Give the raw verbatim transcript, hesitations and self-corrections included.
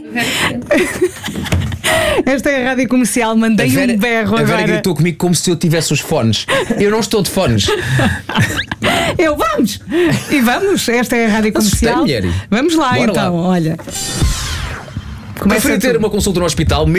Esta é a Rádio Comercial, mandei Vera, um berro a Vera agora. gritou comigo como se eu tivesse os fones. Eu não estou de fones. Eu, vamos! E vamos, esta é a Rádio Comercial. Assustei, mulher. Vamos lá. Bora então, lá. olha. Preferia ter uma consulta no hospital